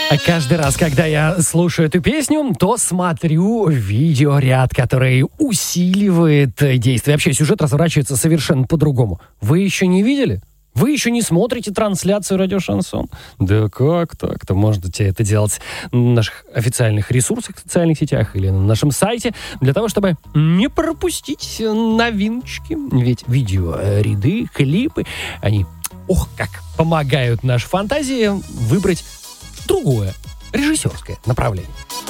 А каждый раз, когда я слушаю эту песню, то смотрю видеоряд, который усиливает действие. Вообще сюжет разворачивается совершенно по-другому. Вы еще не видели? Вы еще не смотрите трансляцию «Радио Шансон»? Да как так-то? Можете это делать на наших официальных ресурсах в социальных сетях или на нашем сайте, для того, чтобы не пропустить новиночки. Ведь видеоряды, клипы, они, как помогают нашей фантазии выбрать другое режиссерское направление.